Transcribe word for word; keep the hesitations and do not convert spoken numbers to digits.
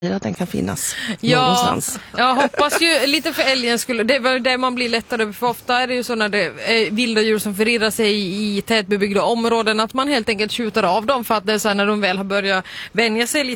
att den kan finnas ja, någonstans. Jag hoppas ju lite för älgen skulle, det var det man blir lättare, för ofta är det ju så när det är vilda djur som förirrar sig i tätbebyggda områden att man helt enkelt skjuter av dem för att det är så här, när de väl har börjat vänja sig lite